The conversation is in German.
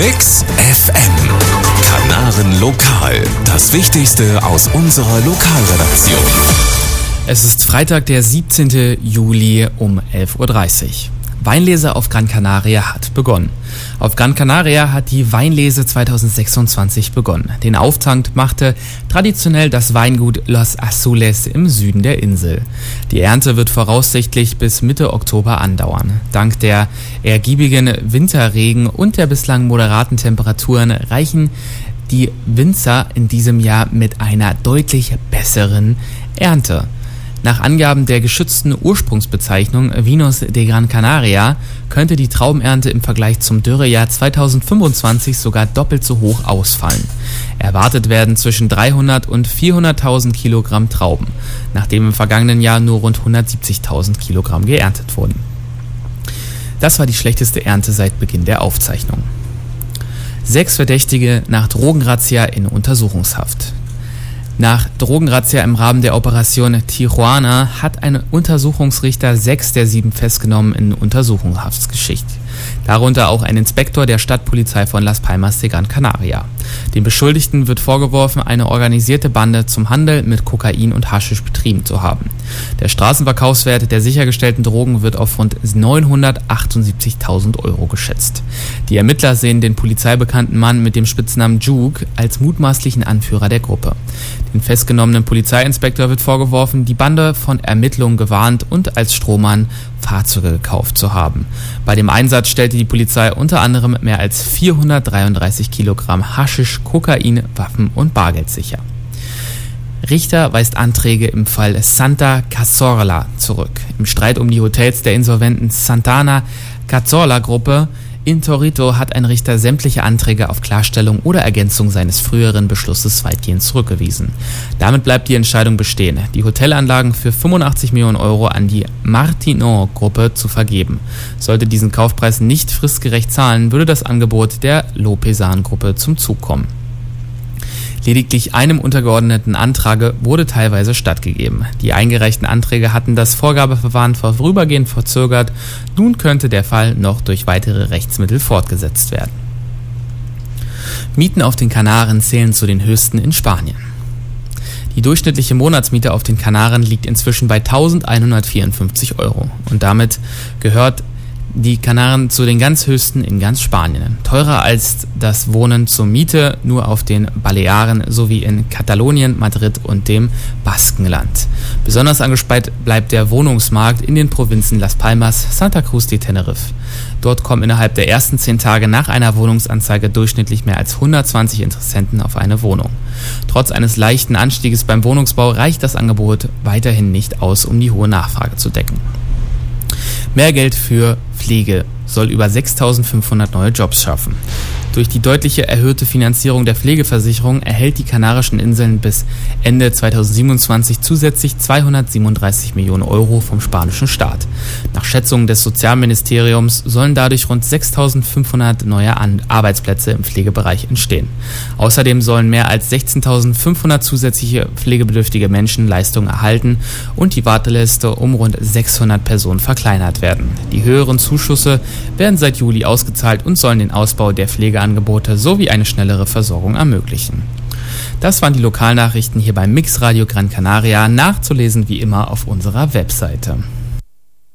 Mix FM. Kanaren Lokal. Das Wichtigste aus unserer Lokalredaktion. Es ist Freitag, der 17. Juli um 11.30 Uhr. Weinlese auf Gran Canaria hat begonnen. Auf Gran Canaria hat die Weinlese 2026 begonnen. Den Auftakt machte traditionell das Weingut Los Azules im Süden der Insel. Die Ernte wird voraussichtlich bis Mitte Oktober andauern. Dank der ergiebigen Winterregen und der bislang moderaten Temperaturen reichen die Winzer in diesem Jahr mit einer deutlich besseren Ernte. Nach Angaben der geschützten Ursprungsbezeichnung Vinos de Gran Canaria könnte die Traubenernte im Vergleich zum Dürrejahr 2025 sogar doppelt so hoch ausfallen. Erwartet werden zwischen 300 und 400.000 Kilogramm Trauben, nachdem im vergangenen Jahr nur rund 170.000 Kilogramm geerntet wurden. Das war die schlechteste Ernte seit Beginn der Aufzeichnung. 6 Verdächtige nach Drogenrazzia in Untersuchungshaft. Nach Drogenrazzia im Rahmen der Operation Tijuana hat ein Untersuchungsrichter 6 der 7 Festgenommenen in Untersuchungshaft geschickt. Darunter auch ein Inspektor der Stadtpolizei von Las Palmas de Gran Canaria. Den Beschuldigten wird vorgeworfen, eine organisierte Bande zum Handel mit Kokain und Haschisch betrieben zu haben. Der Straßenverkaufswert der sichergestellten Drogen wird auf rund 978.000 Euro geschätzt. Die Ermittler sehen den polizeibekannten Mann mit dem Spitznamen Juke als mutmaßlichen Anführer der Gruppe. Den festgenommenen Polizeiinspektor wird vorgeworfen, die Bande von Ermittlungen gewarnt und als Strohmann Fahrzeuge gekauft zu haben. Bei dem Einsatz stellte die Polizei unter anderem mehr als 433 Kilogramm Haschisch, Kokain, Waffen und Bargeld sicher. Richter weist Anträge im Fall Santa Cazorla zurück. Im Streit um die Hotels der insolventen Santana Cazorla Gruppe in Torito hat ein Richter sämtliche Anträge auf Klarstellung oder Ergänzung seines früheren Beschlusses weitgehend zurückgewiesen. Damit bleibt die Entscheidung bestehen, die Hotelanlagen für 85 Millionen Euro an die Martinon-Gruppe zu vergeben. Sollte diesen Kaufpreis nicht fristgerecht zahlen, würde das Angebot der Lopezan-Gruppe zum Zug kommen. Lediglich einem untergeordneten Antrag wurde teilweise stattgegeben. Die eingereichten Anträge hatten das Vorgabeverfahren vorübergehend verzögert. Nun könnte der Fall noch durch weitere Rechtsmittel fortgesetzt werden. Mieten auf den Kanaren zählen zu den höchsten in Spanien. Die durchschnittliche Monatsmiete auf den Kanaren liegt inzwischen bei 1.154 Euro und damit gehört die Kanaren zu den ganz höchsten in ganz Spanien. Teurer als das Wohnen zur Miete nur auf den Balearen sowie in Katalonien, Madrid und dem Baskenland. Besonders angespannt bleibt der Wohnungsmarkt in den Provinzen Las Palmas, Santa Cruz de Tenerife. Dort kommen innerhalb der ersten 10 Tage nach einer Wohnungsanzeige durchschnittlich mehr als 120 Interessenten auf eine Wohnung. Trotz eines leichten Anstieges beim Wohnungsbau reicht das Angebot weiterhin nicht aus, um die hohe Nachfrage zu decken. Mehr Geld für Pflege soll über 6.500 neue Jobs schaffen. Durch die deutliche erhöhte Finanzierung der Pflegeversicherung erhält die Kanarischen Inseln bis Ende 2027 zusätzlich 237 Millionen Euro vom spanischen Staat. Nach Schätzungen des Sozialministeriums sollen dadurch rund 6.500 neue Arbeitsplätze im Pflegebereich entstehen. Außerdem sollen mehr als 16.500 zusätzliche pflegebedürftige Menschen Leistungen erhalten und die Warteliste um rund 600 Personen verkleinert werden. Die höheren Zuschüsse werden seit Juli ausgezahlt und sollen den Ausbau der Pflegeangebote sowie eine schnellere Versorgung ermöglichen. Das waren die Lokalnachrichten hier beim Mix Radio Gran Canaria, nachzulesen wie immer auf unserer Webseite.